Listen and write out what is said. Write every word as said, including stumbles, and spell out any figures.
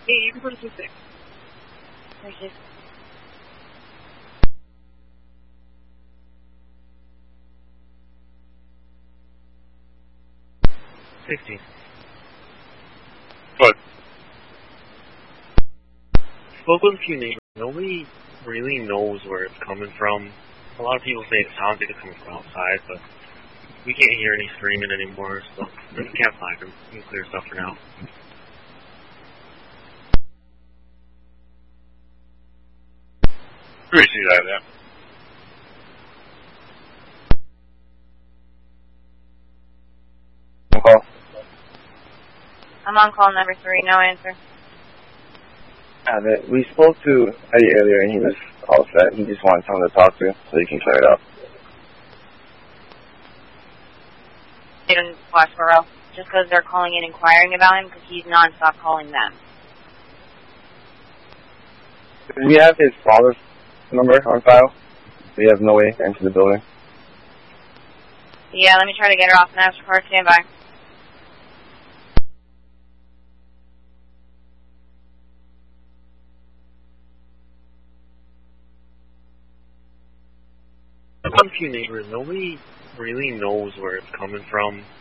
Hey, you can put us in six. Thank you. sixteen. What? Spoke with a few neighbors. Nobody really knows where it's coming from. A lot of people say it sounds like it's coming from outside, but we can't hear any screaming anymore, so we can't find them. We can clear stuff for now. Appreciate that, yeah. On call. I'm on call number three, no answer. Uh, the, we spoke to Eddie earlier and he was all set. He just wanted someone to talk to so he can clear it up. They don't watch Burrow just because they're calling in inquiring about him because he's non-stop calling them. We have his father's number on file. We have no way into the building. Yeah, let me try to get her off now. Car, stand by. I've got a few neighbors. Nobody really knows where it's coming from.